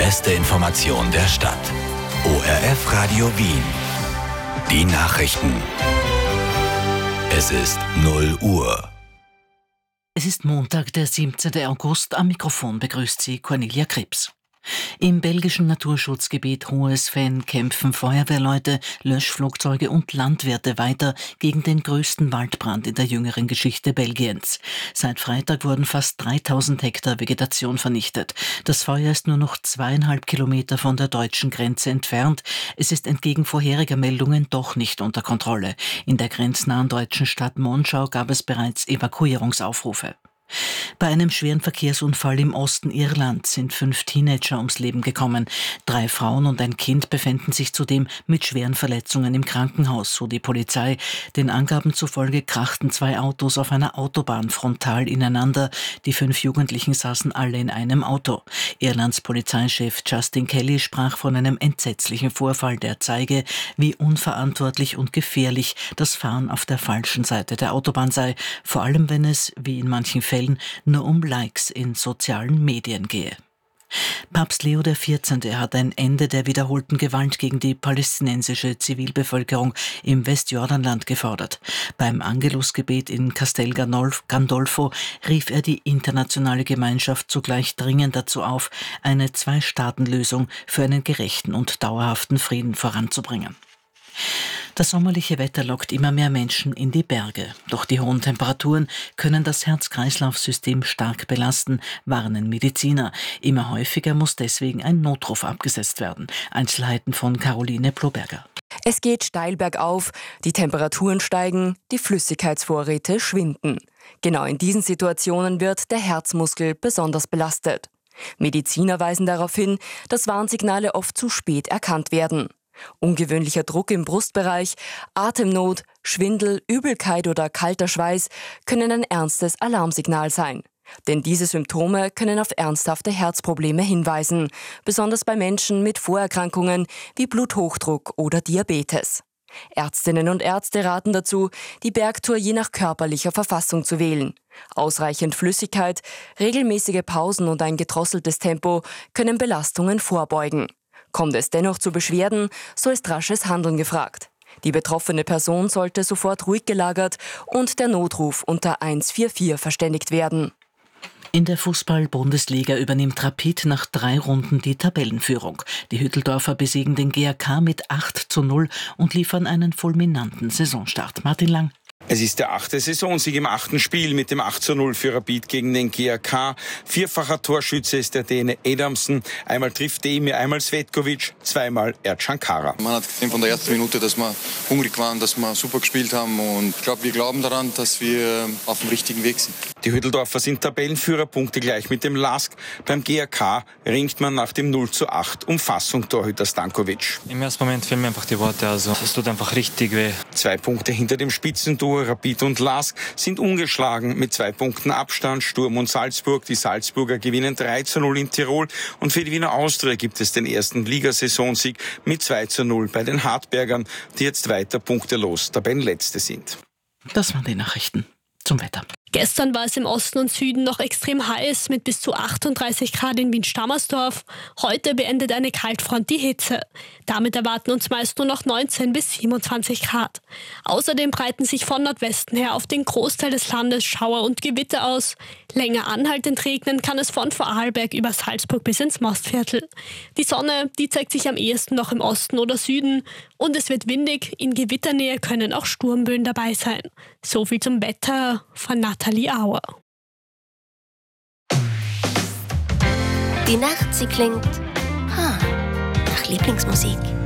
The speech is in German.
beste Information der Stadt. ORF Radio Wien. Die Nachrichten. Es ist 0 Uhr. Es ist Montag, der 17. August. Am Mikrofon begrüßt Sie Cornelia Krebs. Im belgischen Naturschutzgebiet Hohes-Venn kämpfen Feuerwehrleute, Löschflugzeuge und Landwirte weiter gegen den größten Waldbrand in der jüngeren Geschichte Belgiens. Seit Freitag wurden fast 3000 Hektar Vegetation vernichtet. Das Feuer ist nur noch 2,5 Kilometer von der deutschen Grenze entfernt. Es ist entgegen vorheriger Meldungen doch nicht unter Kontrolle. In der grenznahen deutschen Stadt Monschau gab es bereits Evakuierungsaufrufe. Bei einem schweren Verkehrsunfall im Osten Irlands sind 5 Teenager ums Leben gekommen. 3 Frauen und ein Kind befinden sich zudem mit schweren Verletzungen im Krankenhaus, so die Polizei. Den Angaben zufolge krachten 2 Autos auf einer Autobahn frontal ineinander. Die 5 Jugendlichen saßen alle in einem Auto. Irlands Polizeichef Justin Kelly sprach von einem entsetzlichen Vorfall, der zeige, wie unverantwortlich und gefährlich das Fahren auf der falschen Seite der Autobahn sei, vor allem wenn es, wie in manchen Fällen, nur um Likes in sozialen Medien gehe. Papst Leo XIV. Hat ein Ende der wiederholten Gewalt gegen die palästinensische Zivilbevölkerung im Westjordanland gefordert. Beim Angelusgebet in Castel Gandolfo rief er die internationale Gemeinschaft zugleich dringend dazu auf, eine 2-Staaten-Lösung für einen gerechten und dauerhaften Frieden voranzubringen. Das sommerliche Wetter lockt immer mehr Menschen in die Berge. Doch die hohen Temperaturen können das Herz-Kreislauf-System stark belasten, warnen Mediziner. Immer häufiger muss deswegen ein Notruf abgesetzt werden. Einzelheiten von Caroline Ploberger. Es geht steil bergauf, die Temperaturen steigen, die Flüssigkeitsvorräte schwinden. Genau in diesen Situationen wird der Herzmuskel besonders belastet. Mediziner weisen darauf hin, dass Warnsignale oft zu spät erkannt werden. Ungewöhnlicher Druck im Brustbereich, Atemnot, Schwindel, Übelkeit oder kalter Schweiß können ein ernstes Alarmsignal sein. Denn diese Symptome können auf ernsthafte Herzprobleme hinweisen, besonders bei Menschen mit Vorerkrankungen wie Bluthochdruck oder Diabetes. Ärztinnen und Ärzte raten dazu, die Bergtour je nach körperlicher Verfassung zu wählen. Ausreichend Flüssigkeit, regelmäßige Pausen und ein gedrosseltes Tempo können Belastungen vorbeugen. Kommt es dennoch zu Beschwerden, so ist rasches Handeln gefragt. Die betroffene Person sollte sofort ruhig gelagert und der Notruf unter 144 verständigt werden. In der Fußball-Bundesliga übernimmt Rapid nach 3 Runden die Tabellenführung. Die Hütteldorfer besiegen den GAK mit 8:0 und liefern einen fulminanten Saisonstart. Martin Lang. Es ist der 8. Saisonsieg im 8. Spiel mit dem 8:0 für Rapid gegen den GAK. 4-facher Torschütze ist der Däne Adamsen. Einmal trifft Demir, einmal Svetkovic, zweimal Erdcan Kara. Man hat gesehen von der ersten Minute, dass wir hungrig waren, dass wir super gespielt haben. Und ich glaube, wir glauben daran, dass wir auf dem richtigen Weg sind. Die Hütteldorfer sind Tabellenführer, Punkte gleich mit dem LASK. Beim GAK ringt man nach dem 0:8 um Fassung Torhüter Stankovic. Im ersten Moment fehlen mir einfach die Worte. Also es tut einfach richtig weh. 2 Punkte hinter dem Spitzenduo. Rapid und LASK sind ungeschlagen mit 2 Punkten Abstand. Sturm und Salzburg. Die Salzburger gewinnen 3:0 in Tirol. Und für die Wiener Austria gibt es den ersten Ligasaisonsieg mit 2:0 bei den Hartbergern, die jetzt weiter punktelos Tabellenletzte sind. Das waren die Nachrichten zum Wetter. Gestern war es im Osten und Süden noch extrem heiß mit bis zu 38 Grad in Wien-Stammersdorf. Heute beendet eine Kaltfront die Hitze. Damit erwarten uns meist nur noch 19 bis 27 Grad. Außerdem breiten sich von Nordwesten her auf den Großteil des Landes Schauer und Gewitter aus. Länger anhaltend regnen kann es von Vorarlberg über Salzburg bis ins Mostviertel. Die Sonne, die zeigt sich am ehesten noch im Osten oder Süden. Und es wird windig, in Gewitternähe können auch Sturmböen dabei sein. So viel zum Wetter von Nathalie Auer. Die Nacht, sie klingt nach Lieblingsmusik.